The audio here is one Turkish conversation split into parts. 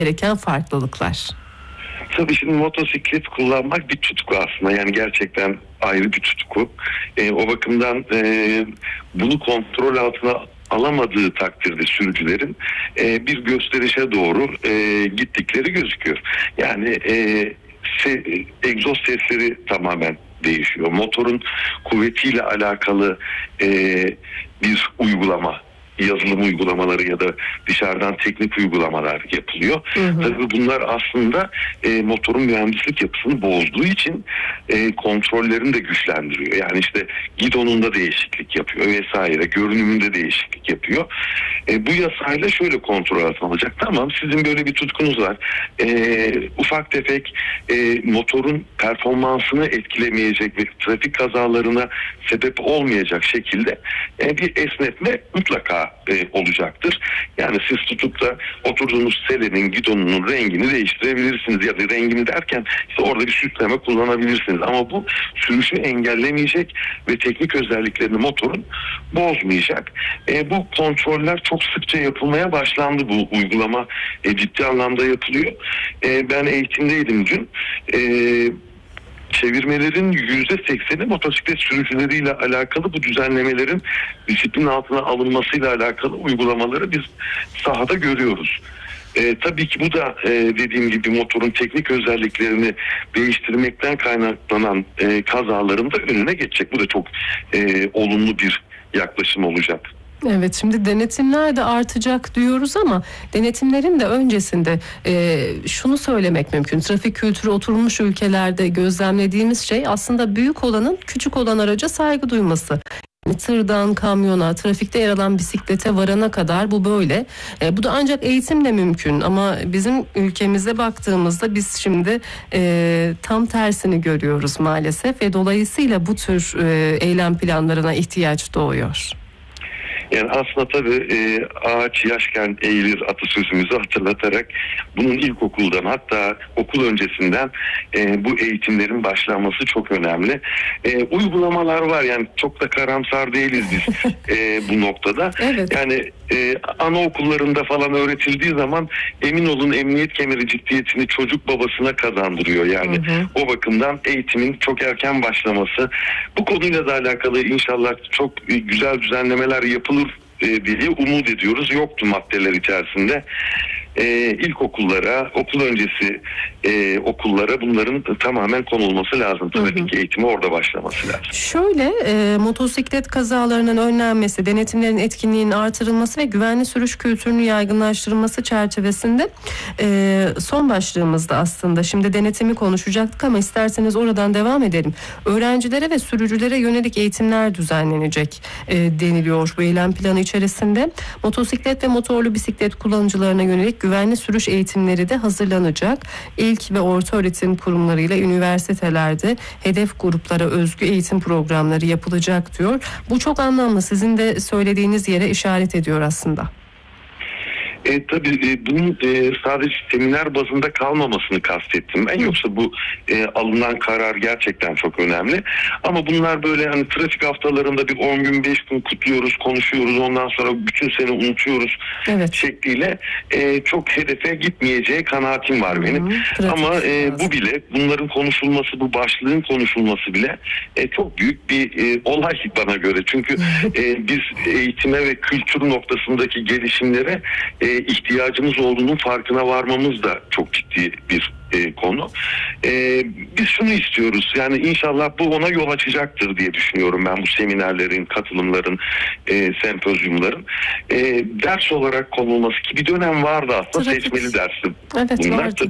gereken farklılıklar? Tabii şimdi motosiklet kullanmak bir tutku aslında. Yani gerçekten ayrı bir tutku. O bakımdan bunu kontrol altına alamadığı takdirde sürücülerin bir gösterişe doğru gittikleri gözüküyor. Yani egzoz sesleri tamamen değişiyor. Motorun kuvvetiyle alakalı bir uygulama, yazılım uygulamaları ya da dışarıdan teknik uygulamalar yapılıyor. Tabii bunlar aslında motorun mühendislik yapısını bozduğu için kontrollerini de güçlendiriyor. Yani işte gidonunda değişiklik yapıyor vesaire, görünümünde değişiklik yapıyor. Bu yasayla şöyle kontrol altına alacak. Tamam, sizin böyle bir tutkunuz var. Ufak tefek motorun performansını etkilemeyecek ve trafik kazalarına sebep olmayacak şekilde bir esnetme mutlaka olacaktır. Yani siz tutup da oturduğunuz selenin, gidonunun rengini değiştirebilirsiniz ya da rengini derken işte orada bir süsleme kullanabilirsiniz. Ama bu sürüşü engellemeyecek ve teknik özelliklerini motorun bozmayacak. Bu kontroller çok sıkça yapılmaya başlandı. Bu uygulama ciddi anlamda yapılıyor. Ben eğitimdeydim dün. Çevirmelerin %80'i motosiklet sürücüleriyle alakalı bu düzenlemelerin disiplin altına alınmasıyla alakalı uygulamaları biz sahada görüyoruz. Tabii ki bu da dediğim gibi motorun teknik özelliklerini değiştirmekten kaynaklanan kazaların da önüne geçecek. Bu da çok olumlu bir yaklaşım olacak. Evet, şimdi denetimler de artacak diyoruz ama denetimlerin de öncesinde şunu söylemek mümkün. Trafik kültürü oturmuş ülkelerde gözlemlediğimiz şey aslında büyük olanın küçük olan araca saygı duyması. Tırdan kamyona, trafikte yer alan bisiklete varana kadar bu böyle. Bu da ancak eğitimle mümkün ama bizim ülkemize baktığımızda biz şimdi tam tersini görüyoruz maalesef ve dolayısıyla bu tür eylem planlarına ihtiyaç doğuyor. Yani aslında tabii ağaç yaşken eğilir atasözümüzü hatırlatarak bunun ilkokuldan, hatta okul öncesinden bu eğitimlerin başlanması çok önemli. Uygulamalar var, yani çok da karamsar değiliz biz bu noktada. Evet. Yani anaokullarında falan öğretildiği zaman emin olun emniyet kemeri ciddiyetini çocuk babasına kazandırıyor. Yani o bakımdan eğitimin çok erken başlaması, bu konuyla da alakalı inşallah çok güzel düzenlemeler yapılır diye umut ediyoruz. Yoktu maddeler içerisinde. İlkokullara, okul öncesi okullara bunların tamamen konulması lazım. Trafik eğitimi orada başlaması lazım. Şöyle motosiklet kazalarının önlenmesi, denetimlerin etkinliğinin artırılması ve güvenli sürüş kültürünü yaygınlaştırılması çerçevesinde son başlığımızda aslında şimdi denetimi konuşacaktık ama isterseniz oradan devam edelim. Öğrencilere ve sürücülere yönelik eğitimler düzenlenecek deniliyor bu eylem planı içerisinde. Motosiklet ve motorlu bisiklet kullanıcılarına yönelik güvenli sürüş eğitimleri de hazırlanacak. İlk ve orta öğretim kurumlarıyla üniversitelerde hedef gruplara özgü eğitim programları yapılacak diyor. Bu çok anlamlı. Sizin de söylediğiniz yere işaret ediyor aslında. Tabii bunun sadece seminer bazında kalmamasını kastettim ben. Yoksa bu alınan karar gerçekten çok önemli. Ama bunlar böyle hani trafik haftalarında bir 10 gün 5 gün kutluyoruz, konuşuyoruz, ondan sonra bütün sene unutuyoruz şekliyle çok hedefe gitmeyeceği kanaatim var benim. Ama bu bile, bunların konuşulması, bu başlığın konuşulması bile çok büyük bir olay bana göre. Çünkü biz eğitime ve kültür noktasındaki gelişimlere ihtiyacımız olduğunun farkına varmamız da çok ciddi bir konu. Biz şunu istiyoruz, yani inşallah bu ona yol açacaktır diye düşünüyorum ben, bu seminerlerin, katılımların, sempozyumların ders olarak konulması, ki bir dönem vardı aslında seçmeli dersi. Evet, vardı.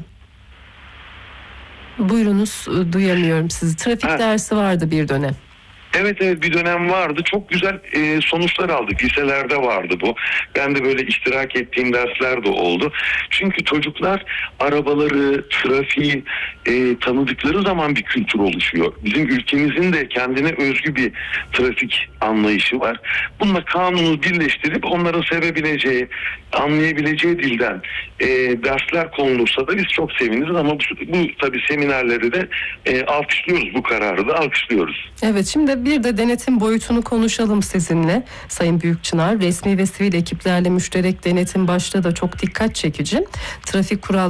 Buyurunuz, duyamıyorum sizi. Trafik dersi vardı bir dönem. Evet bir dönem vardı. Çok güzel sonuçlar aldık. Liselerde vardı bu. Ben de böyle iştirak ettiğim dersler de oldu. Çünkü çocuklar arabaları, trafiği tanıdıkları zaman bir kültür oluşuyor. Bizim ülkemizin de kendine özgü bir trafik anlayışı var. Bununla kanunu birleştirip onların sevebileceği anlayabileceği dilden dersler konulursa da biz çok seviniriz ama bu tabii seminerleri de alkışlıyoruz, bu kararı da alkışlıyoruz. Evet, şimdi bir de denetim boyutunu konuşalım sizinle Sayın Büyükçınar. Resmi ve sivil ekiplerle müşterek denetim başta da çok dikkat çekici. Trafik kuralları